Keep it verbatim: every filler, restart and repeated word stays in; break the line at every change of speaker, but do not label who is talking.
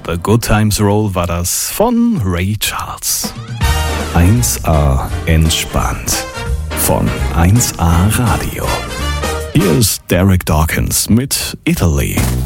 The Good Times Roll war das von Ray Charles. eins A entspannt von eins A Radio. Hier ist Derek Dawkins mit Italy.